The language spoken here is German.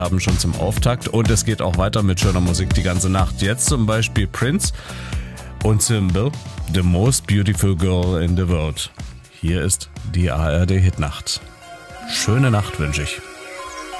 haben schon zum Auftakt und es geht auch weiter mit schöner Musik die ganze Nacht. Jetzt zum Beispiel Prince und Symbol, The Most Beautiful Girl in the World. Hier ist die ARD Hitnacht. Schöne Nacht wünsche ich.